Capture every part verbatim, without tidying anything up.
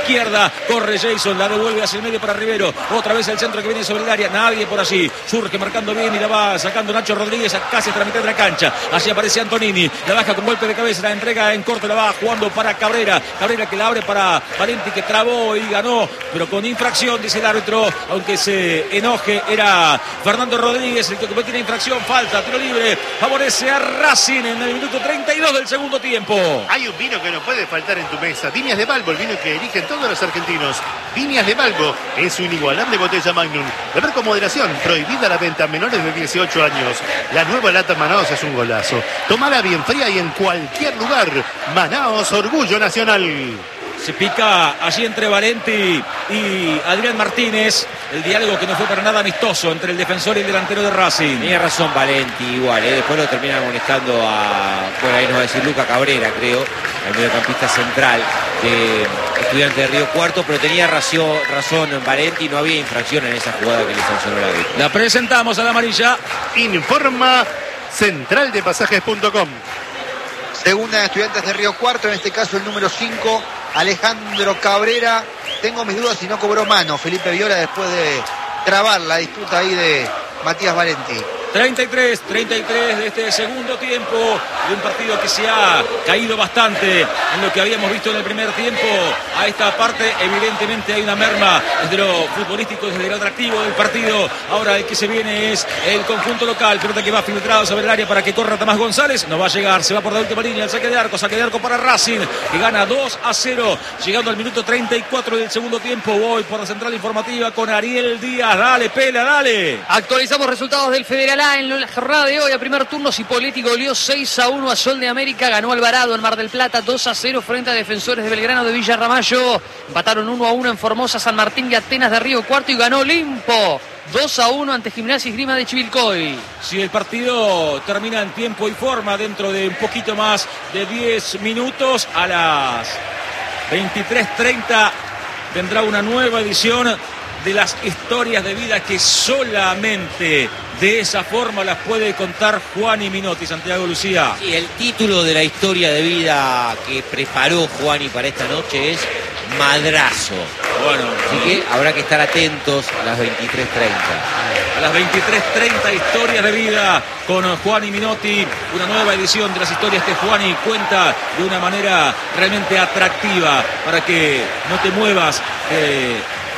izquierda, corre Jason, la devuelve hacia el medio para Rivero, otra vez el centro que viene sobre el área, nadie por allí, surge marcando bien y la va sacando Nacho Rodríguez a casi hasta la mitad de la cancha, así aparece Antonini, la baja con golpe de cabeza, la entrega en corto, la va jugando para Cabrera, Cabrera que la abre para Valenti que trabó y ganó, pero con infracción, dice el árbitro, aunque se enoje, era Fernando Rodríguez el que comete una infracción, falta, tiro libre, favorece a Racing en el minuto treinta y dos del segundo tiempo. Hay un vino que no puede faltar en tu mesa, Viñas de Balbo, el vino que eligen todos los argentinos. Viñas de Balbo es su inigualable botella Magnum. Beber con moderación, prohibida la venta a menores de dieciocho años. La nueva lata Manaos es un golazo. Tómala bien fría y en cualquier lugar. Manaos, orgullo nacional. Se pica allí entre Valenti y Adrián Martínez. El diálogo que no fue para nada amistoso entre el defensor y el delantero de Racing. Tenía razón Valenti igual, ¿eh? Después lo termina molestando a, bueno, ahí nos va a decir Luca Cabrera, creo, el mediocampista central de Estudiantes de Río Cuarto, pero tenía razón, razón Valenti, no había infracción en esa jugada que le sancionó la árbitro. La presentamos a la amarilla. Informa central de pasajes punto com. Segunda de Estudiantes de Río Cuarto, en este caso el número cinco, Alejandro Cabrera. Tengo mis dudas si no cobró mano Felipe Viola después de trabar la disputa ahí de Matías Valenti. treinta y tres, treinta y tres de este segundo tiempo de un partido que se ha caído bastante en lo que habíamos visto en el primer tiempo. A esta parte evidentemente hay una merma desde lo futbolístico, desde el atractivo del partido. Ahora el que se viene es el conjunto local, pelota que va filtrado sobre el área para que corra Tomás González, no va a llegar, se va por la última línea, el saque de arco, saque de arco para Racing, que gana dos a cero, llegando al minuto treinta y cuatro del segundo tiempo. Voy por la central informativa con Ariel Díaz, dale Pela, dale. Actualizamos resultados del Federal A en la jornada de hoy. A primer turno Cipolletti goleó seis a uno a Sol de América, ganó Alvarado en Mar del Plata dos a cero frente a Defensores de Belgrano de Villa Ramallo, empataron uno a uno en Formosa, San Martín y Atenas de Río Cuarto y ganó Olimpo dos a uno ante Gimnasia y Esgrima de Chivilcoy. Si el partido termina en tiempo y forma dentro de un poquito más de diez minutos, a las veintitrés treinta tendrá una nueva edición de las historias de vida que solamente de esa forma las puede contar Juani Minotti. Santiago, Lucía. Sí, el título de la historia de vida que preparó Juani para esta noche es Madrazo. Bueno, así que habrá que estar atentos a las veintitrés treinta. A las veintitrés treinta, historias de vida con Juani Minotti, una nueva edición de las historias que Juani cuenta de una manera realmente atractiva para que no te muevas eh,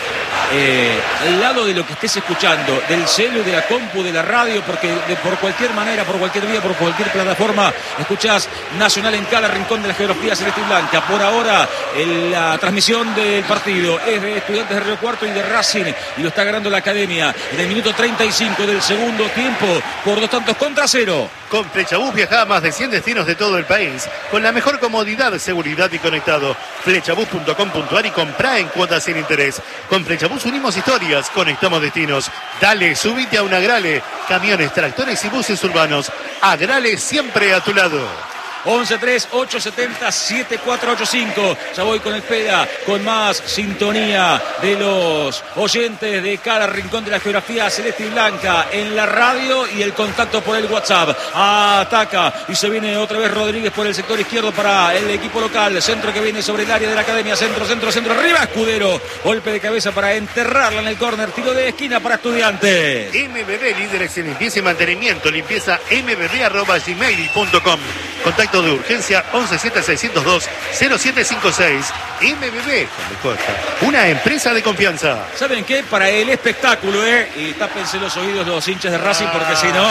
Eh, al lado de lo que estés escuchando, del celu, de la compu, de la radio, porque de, por cualquier manera, por cualquier vía, por cualquier plataforma, escuchás Nacional en cada rincón de la geografía celeste y blanca. Por ahora, el, la transmisión del partido es de Estudiantes de Río Cuarto y de Racing, y lo está ganando la Academia en el minuto treinta y cinco del segundo tiempo, por dos tantos contra cero. Con Flechabús viaja a más de cien destinos de todo el país, con la mejor comodidad, seguridad y conectado. Flechabús punto com punto a r y comprá en cuotas sin interés. Con Flechabús unimos historias, conectamos destinos. Dale, subite a un Agrale. Camiones, tractores y buses urbanos. Agrale siempre a tu lado. once tres ocho siete cero siete cuatro ocho cinco. Ya voy con el Peda, con más sintonía de los oyentes de cada rincón de la geografía celeste y blanca en la radio y el contacto por el WhatsApp. Ataca y se viene otra vez Rodríguez por el sector izquierdo para el equipo local. Centro que viene sobre el área de la Academia. Centro, centro, centro. Arriba Escudero. Golpe de cabeza para enterrarla en el córner. Tiro de esquina para Estudiantes. M B B, líderes en limpieza y mantenimiento. Limpieza m b b arroba gmail punto com. Contacto de urgencia once siete seiscientos dos cero siete cinco seis. M B B, una empresa de confianza. ¿Saben qué? Para el espectáculo, ¿eh? Y tápense los oídos los hinchas de Racing, porque si no...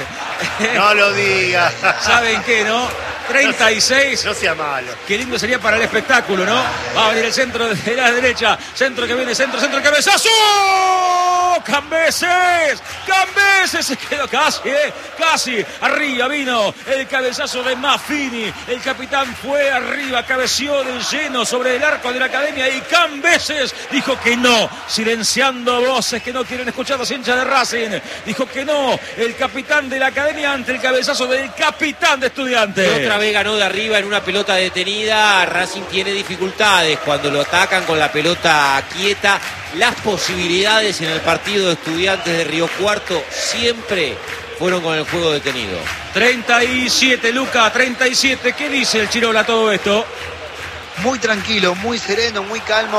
No lo digas. ¿Saben qué, no? treinta y seis. No sea malo. Qué lindo sería para el espectáculo, ¿no? Va a venir el centro de la derecha. Centro que viene, centro, centro, cabezazo. Cambeses. Cambeses se quedó casi, ¿eh? Casi. Arriba vino el cabezazo de Maffini. El capitán fue arriba, cabeció de lleno sobre el arco de la Academia y Cambeses dijo que no, silenciando voces que no quieren escuchar los hinchas de Racing. Dijo que no, el capitán de la Academia ante el cabezazo del capitán de Estudiantes. Y otra vez ganó de arriba en una pelota detenida. Racing tiene dificultades cuando lo atacan con la pelota quieta. Las posibilidades en el partido de Estudiantes de Río Cuarto siempre fueron con el juego detenido. treinta y siete, Luca, treinta y siete. ¿Qué dice el Chirola a todo esto? Muy tranquilo, muy sereno, muy calmo.